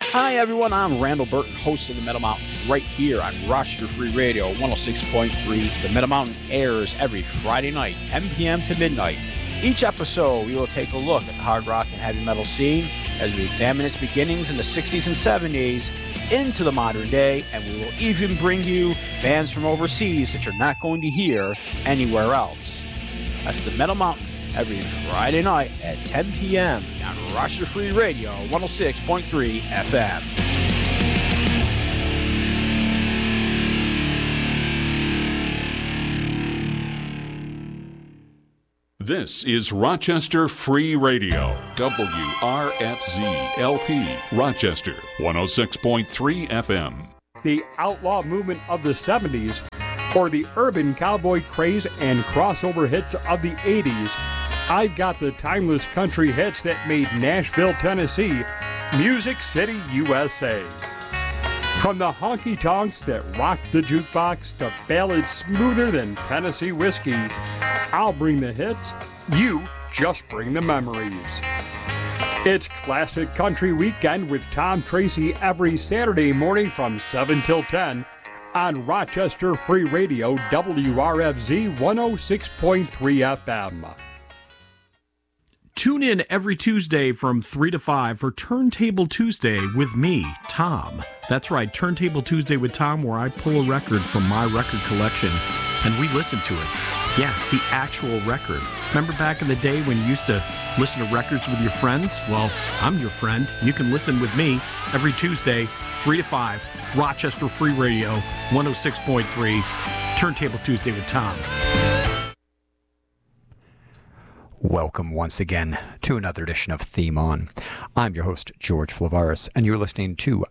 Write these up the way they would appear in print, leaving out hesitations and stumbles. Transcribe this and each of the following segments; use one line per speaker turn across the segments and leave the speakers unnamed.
Hi everyone, I'm Randall Burton, host of The Metal Mountain, right here on Rochester Free Radio 106.3. The Metal Mountain airs every Friday night, 10 p.m. to midnight. Each episode, we will take a look at the hard rock and heavy metal scene as we examine its beginnings in the 60s and 70s into the modern day, and we will even bring you bands from overseas that you're not going to hear anywhere else. That's The Metal Mountain, every Friday night at 10 p.m. on Rochester Free Radio 106.3 FM.
This is Rochester Free Radio, WRFZ-LP, Rochester 106.3 FM.
The outlaw movement of the 70s, or the urban cowboy craze and crossover hits of the 80s, I've got the timeless country hits that made Nashville, Tennessee, Music City, USA. From the honky-tonks that rocked the jukebox to ballads smoother than Tennessee whiskey, I'll bring the hits, you just bring the memories. It's Classic Country Weekend with Tom Tracy every Saturday morning from 7 till 10 on Rochester Free Radio, WRFZ 106.3 FM.
Tune in every Tuesday from 3 to 5 for Turntable Tuesday with me, Tom. That's right, Turntable Tuesday with Tom, where I pull a record from my record collection and we listen to it. Yeah, the actual record. Remember back in the day when you used to listen to records with your friends? Well, I'm your friend. You can listen with me every Tuesday, 3 to 5, Rochester Free Radio, 106.3, Turntable Tuesday with Tom.
Welcome once again to another edition of Theme On. I'm your host, George Flavaris, and you're listening to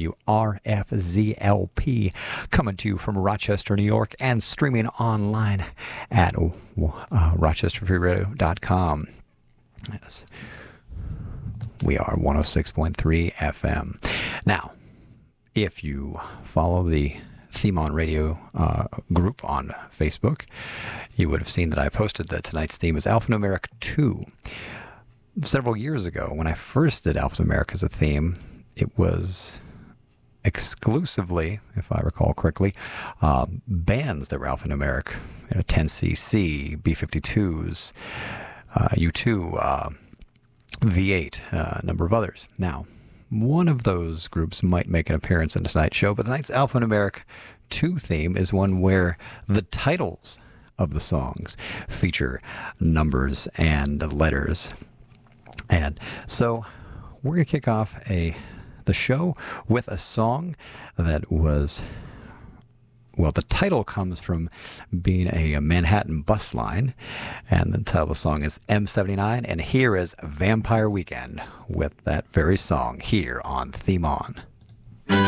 WRFZ-LP, coming to you from Rochester, New York, and streaming online at rochesterfreeradio.com. Yes, we are 106.3 FM. Now, if you follow the Theme On Radio group on Facebook, you would have seen that I posted that tonight's theme is Alphanumeric 2. Several years ago, when I first did Alphanumeric as a theme, it was exclusively, if I recall correctly, bands that were alphanumeric. 10cc, B-52s, U2, V8, a number of others. Now, one of those groups might make an appearance in tonight's show, but tonight's Alphanumeric 2 theme is one where the titles of the songs feature numbers and letters. And so we're going to kick off the show with a song that was, well, the title comes from being a Manhattan bus line, and the title of the song is M79, and here is Vampire Weekend with that very song here on Theme On.